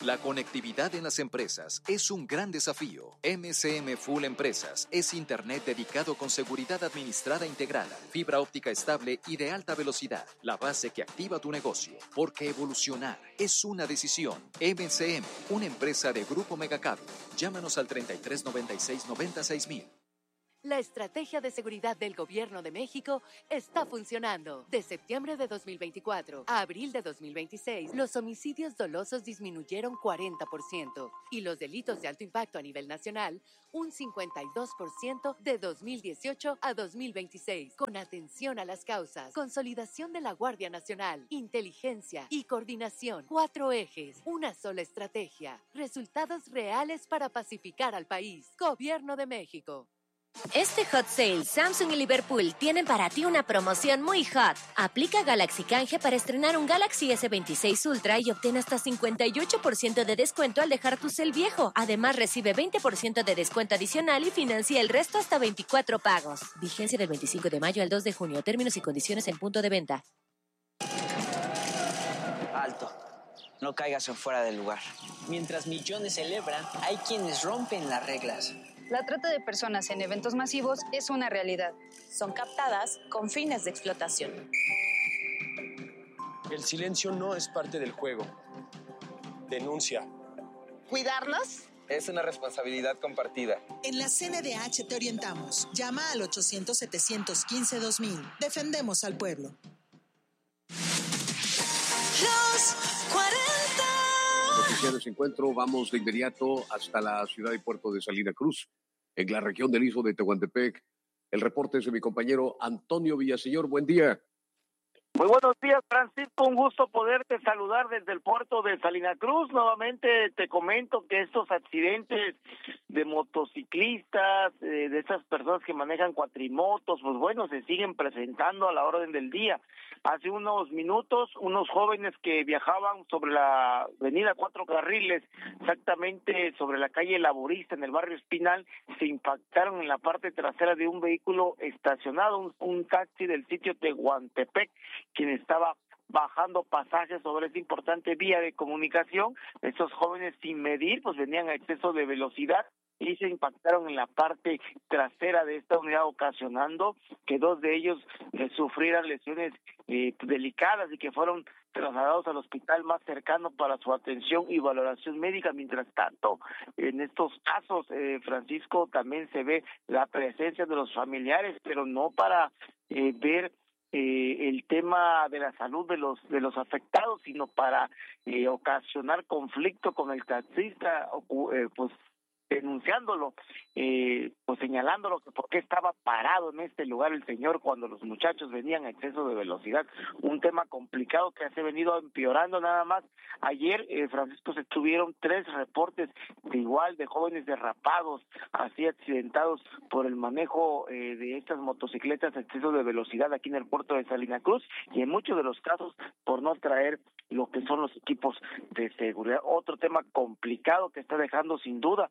La conectividad en las empresas es un gran desafío. MCM Full Empresas es Internet dedicado con seguridad administrada integrada, fibra óptica estable y de alta velocidad, la base que activa tu negocio. Porque evolucionar es una decisión. MCM, una empresa de Grupo Megacable. Llámanos al 3396-96000. La estrategia de seguridad del Gobierno de México está funcionando. De septiembre de 2024 a abril de 2026, los homicidios dolosos disminuyeron 40% y los delitos de alto impacto a nivel nacional un 52% de 2018 a 2026. Con atención a las causas, consolidación de la Guardia Nacional, inteligencia y coordinación. 4 ejes, una sola estrategia. Resultados reales para pacificar al país. Gobierno de México. Este Hot Sale, Samsung y Liverpool tienen para ti una promoción muy hot. Aplica Galaxy Canje para estrenar un Galaxy S26 Ultra y obtén hasta 58% de descuento al dejar tu cel viejo. Además, recibe 20% de descuento adicional y financia el resto hasta 24 pagos. Vigencia del 25 de mayo al 2 de junio. Términos y condiciones en punto de venta. Alto. No caigas en fuera del lugar. Mientras millones celebran, hay quienes rompen las reglas. La trata de personas en eventos masivos es una realidad. Son captadas con fines de explotación. El silencio no es parte del juego. Denuncia. ¿Cuidarnos? Es una responsabilidad compartida. En la CNDH te orientamos. Llama al 800-715-2000. Defendemos al pueblo. Los 40. Oficiales de encuentro, vamos de inmediato hasta la ciudad y puerto de Salina Cruz, en la región del Istmo de Tehuantepec. El reporte es de mi compañero Antonio Villaseñor. Buen día. Muy buenos días, Francisco. Un gusto poderte saludar desde el puerto de Salina Cruz. Nuevamente te comento que estos accidentes de motociclistas, de esas personas que manejan cuatrimotos, pues bueno, se siguen presentando a la orden del día. Hace unos minutos, unos jóvenes que viajaban sobre la avenida Cuatro Carriles, exactamente sobre la calle Laborista en el barrio Espinal, se impactaron en la parte trasera de un vehículo estacionado, un taxi del sitio Tehuantepec, quien estaba bajando pasajes sobre esa importante vía de comunicación. Estos jóvenes, sin medir, pues venían a exceso de velocidad y se impactaron en la parte trasera de esta unidad, ocasionando que 2 de ellos sufrieran lesiones delicadas y que fueron trasladados al hospital más cercano para su atención y valoración médica. Mientras tanto, en estos casos, Francisco, también se ve la presencia de los familiares, pero no para ver el tema de la salud de los afectados, sino para ocasionar conflicto con el taxista, pues denunciándolo, pues señalándolo que por qué estaba parado en este lugar el señor cuando los muchachos venían a exceso de velocidad. Un tema complicado que se ha venido empeorando nada más. Ayer, Francisco, se tuvieron 3 reportes de jóvenes derrapados, así accidentados por el manejo de estas motocicletas a exceso de velocidad aquí en el puerto de Salina Cruz, y en muchos de los casos por no traer lo que son los equipos de seguridad. Otro tema complicado que está dejando sin duda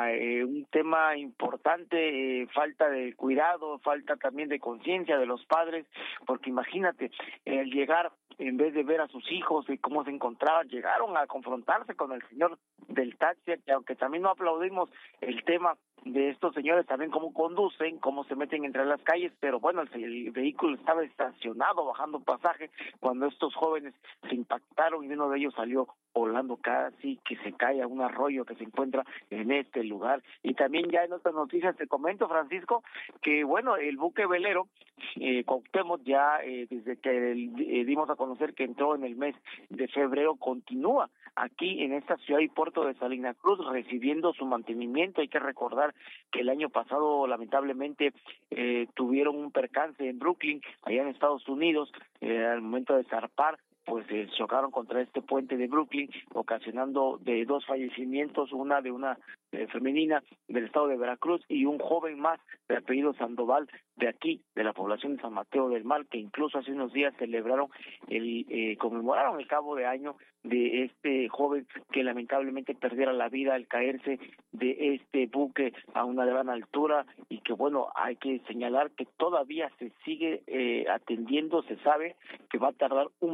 un tema importante, falta de cuidado, falta también de conciencia de los padres, porque imagínate, el llegar, en vez de ver a sus hijos y cómo se encontraban, llegaron a confrontarse con el señor del taxi, que aunque también no aplaudimos el tema de estos señores, también cómo conducen, cómo se meten entre las calles, pero bueno, el vehículo estaba estacionado bajando pasaje cuando estos jóvenes se impactaron y uno de ellos salió volando, casi que se cae a un arroyo que se encuentra en este lugar. Y también ya en otras noticias te comento, Francisco, que bueno, el buque velero Cuauhtémoc ya desde que dimos a conocer que entró en el mes de febrero, continúa aquí en esta ciudad y puerto de Salina Cruz recibiendo su mantenimiento. Hay que recordar que el año pasado lamentablemente tuvieron un percance en Brooklyn, allá en Estados Unidos, al momento de zarpar, pues chocaron contra este puente de Brooklyn, ocasionando de 2 fallecimientos, una femenina del estado de Veracruz y un joven más de apellido Sandoval de aquí, de la población de San Mateo del Mar, que incluso hace unos días conmemoraron el cabo de año de este joven que lamentablemente perdiera la vida al caerse de este buque a una gran altura, y que bueno, hay que señalar que todavía se sigue atendiendo. Se sabe que va a tardar un mes más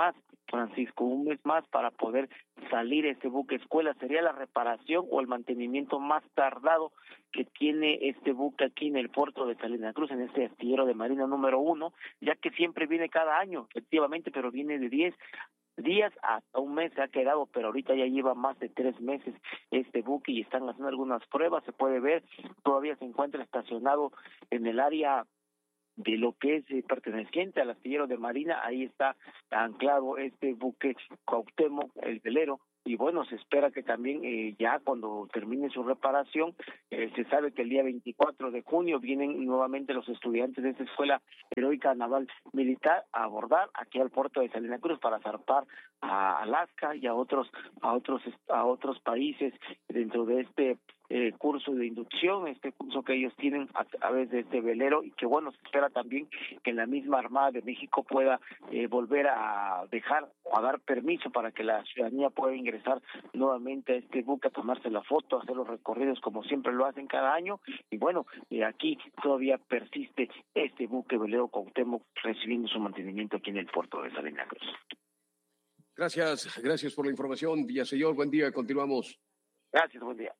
más, Francisco, un mes más para poder salir este buque escuela. Sería la reparación o el mantenimiento más tardado que tiene este buque aquí en el puerto de Salina Cruz, en este astillero de Marina número 1, ya que siempre viene cada año, efectivamente, pero viene de 10 días hasta un mes se ha quedado, pero ahorita ya lleva más de 3 meses este buque y están haciendo algunas pruebas. Se puede ver, todavía se encuentra estacionado en el área de lo que es perteneciente al astillero de Marina. Ahí está anclado este buque Cuauhtémoc, el velero, y bueno, se espera que también ya cuando termine su reparación, se sabe que el día 24 de junio vienen nuevamente los estudiantes de esta Escuela Heroica Naval Militar a abordar aquí al puerto de Salina Cruz para zarpar a Alaska y a otros países dentro de este curso de inducción, este curso que ellos tienen a través de este velero, y que bueno, se espera también que la misma Armada de México pueda volver a dejar o a dar permiso para que la ciudadanía pueda ingresar nuevamente a este buque, a tomarse la foto, a hacer los recorridos como siempre lo hacen cada año. Y bueno, aquí todavía persiste este buque velero Cuauhtémoc recibiendo su mantenimiento aquí en el puerto de Salina Cruz. Gracias por la información, Villaseñor. Buen día, continuamos. Gracias, buen día.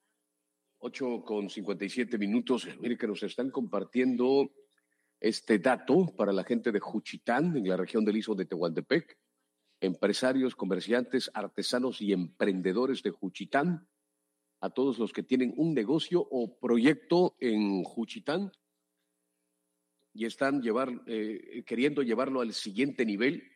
8:57. Mire que nos están compartiendo este dato para la gente de Juchitán, en la región del Istmo de Tehuantepec. Empresarios, comerciantes, artesanos y emprendedores de Juchitán, a todos los que tienen un negocio o proyecto en Juchitán y están queriendo llevarlo al siguiente nivel,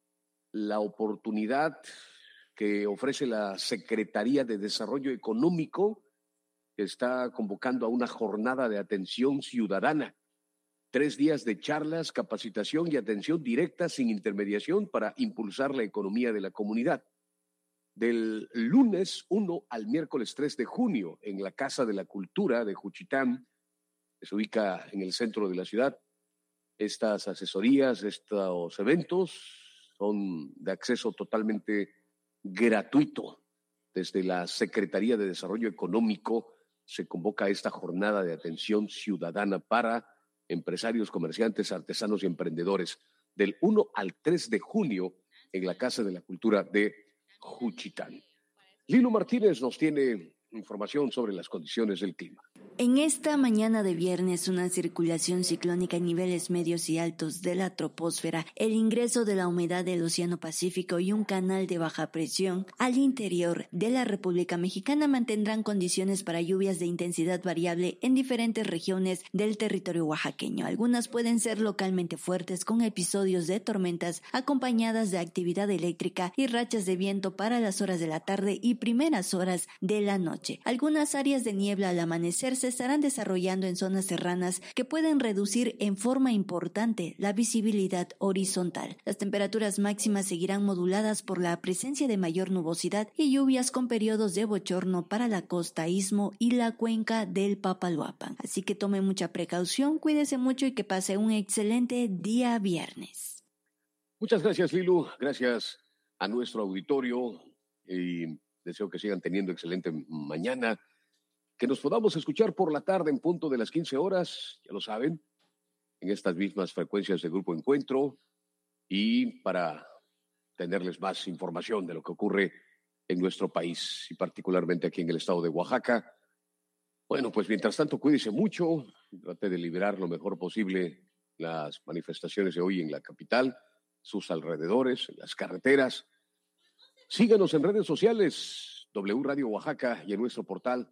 la oportunidad que ofrece la Secretaría de Desarrollo Económico, que está convocando a una jornada de atención ciudadana. 3 días de charlas, capacitación y atención directa sin intermediación para impulsar la economía de la comunidad. Del lunes 1 al miércoles 3 de junio en la Casa de la Cultura de Juchitán, que se ubica en el centro de la ciudad. Estas asesorías, estos eventos son de acceso totalmente gratuito. Desde la Secretaría de Desarrollo Económico se convoca esta jornada de atención ciudadana para empresarios, comerciantes, artesanos y emprendedores del 1 al 3 de junio en la Casa de la Cultura de Juchitán. Lilo Martínez nos tiene información sobre las condiciones del clima. En esta mañana de viernes, una circulación ciclónica en niveles medios y altos de la troposfera, el ingreso de la humedad del Océano Pacífico y un canal de baja presión al interior de la República Mexicana mantendrán condiciones para lluvias de intensidad variable en diferentes regiones del territorio oaxaqueño. Algunas pueden ser localmente fuertes, con episodios de tormentas acompañadas de actividad eléctrica y rachas de viento para las horas de la tarde y primeras horas de la noche. Algunas áreas de niebla al amanecer se estarán desarrollando en zonas serranas que pueden reducir en forma importante la visibilidad horizontal. Las temperaturas máximas seguirán moduladas por la presencia de mayor nubosidad y lluvias con periodos de bochorno para la costa, istmo y la cuenca del Papaloapan. Así que tome mucha precaución, cuídese mucho y que pase un excelente día viernes. Muchas gracias, Lilu. Gracias a nuestro auditorio y deseo que sigan teniendo excelente mañana. Que nos podamos escuchar por la tarde en punto de las 15 horas, ya lo saben, en estas mismas frecuencias de Grupo Encuentro, y para tenerles más información de lo que ocurre en nuestro país y particularmente aquí en el estado de Oaxaca. Bueno, pues mientras tanto, cuídese mucho, trate de liberar lo mejor posible las manifestaciones de hoy en la capital, sus alrededores, en las carreteras. Síganos en redes sociales, W Radio Oaxaca, y en nuestro portal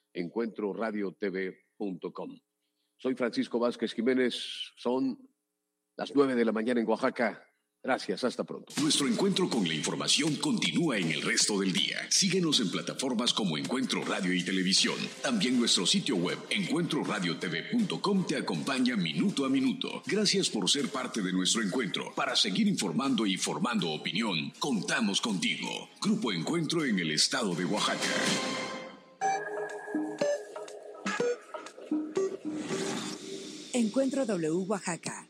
encuentroradiotv.com. Soy Francisco Vázquez Jiménez. Son las 9 de la mañana en Oaxaca. Gracias, hasta pronto. Nuestro encuentro con la información continúa en el resto del día. Síguenos en plataformas como Encuentro Radio y Televisión. También nuestro sitio web, encuentroradiotv.com, te acompaña minuto a minuto. Gracias por ser parte de nuestro encuentro. Para seguir informando y formando opinión, contamos contigo. Grupo Encuentro en el estado de Oaxaca. Encuentro W Oaxaca.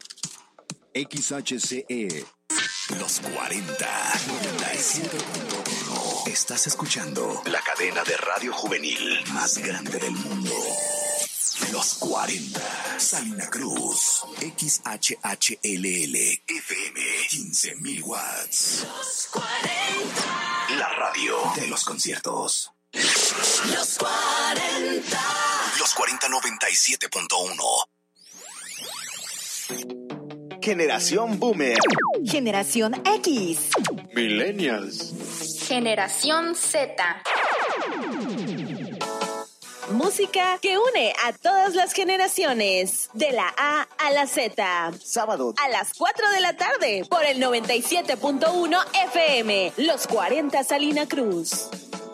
XHCE. Los 40. 97.1. Estás escuchando la cadena de radio juvenil más grande del mundo. Los 40. Salina Cruz, XHHLL, FM, 15,000 watts. Los 40. La radio de los conciertos. Los 40. Los 40 97.1. Generación Boomer. Generación X. Millennials. Generación Z. Música que une a todas las generaciones, de la A a la Z. Sábado a las 4 de la tarde por el 97.1 FM. Los 40 Salina Cruz.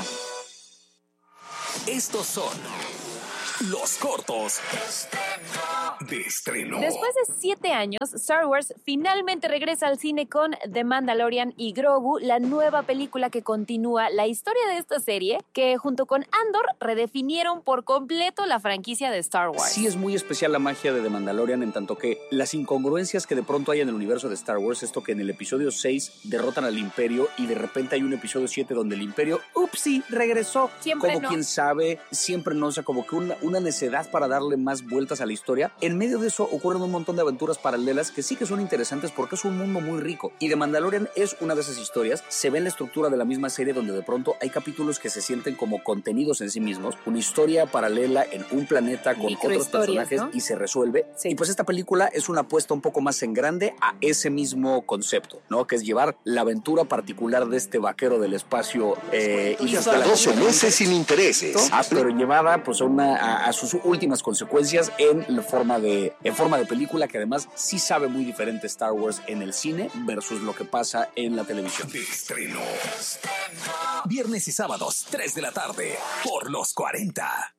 Estos son los cortos de estreno. Después de 7 años, Star Wars finalmente regresa al cine con The Mandalorian y Grogu, la nueva película que continúa la historia de esta serie, que junto con Andor redefinieron por completo la franquicia de Star Wars. Sí es muy especial la magia de The Mandalorian, en tanto que las incongruencias que de pronto hay en el universo de Star Wars, esto que en el episodio 6 derrotan al Imperio y de repente hay un episodio 7 donde el Imperio, upsi, regresó. Siempre como no. Quién sabe, siempre no, o sea, como que una necedad para darle más vueltas a la historia. En medio de eso ocurren un montón de aventuras paralelas que sí que son interesantes porque es un mundo muy rico. Y The Mandalorian es una de esas historias. Se ve en la estructura de la misma serie donde de pronto hay capítulos que se sienten como contenidos en sí mismos. Una historia paralela en un planeta con otros personajes, ¿no? Y se resuelve. Sí. Y pues esta película es una apuesta un poco más en grande a ese mismo concepto, ¿no? Que es llevar la aventura particular de este vaquero del espacio y hasta 12 meses sin intereses. Pero llevada pues a sus últimas consecuencias en forma de película, que además sí sabe muy diferente Star Wars en el cine versus lo que pasa en la televisión. De estreno. Viernes y sábados, 3 de la tarde, por los 40.